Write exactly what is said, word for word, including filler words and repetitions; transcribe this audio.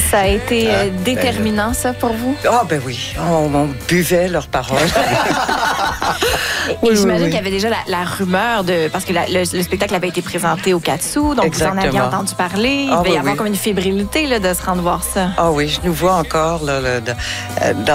Ça a été euh, Ah, déterminant, ça, pour vous? Ah, ben oui, on, on buvait leurs paroles. Et Oui, j'imagine oui, oui. qu'il y avait déjà la, la rumeur de... Parce que la- le, le spectacle avait été présenté au Katsu, donc Exactement. vous en aviez entendu parler. Il Ah, devait y oui, avoir oui. comme une fébrilité là, de se rendre voir ça. Ah oui, je nous vois encore là, là, de- euh, dans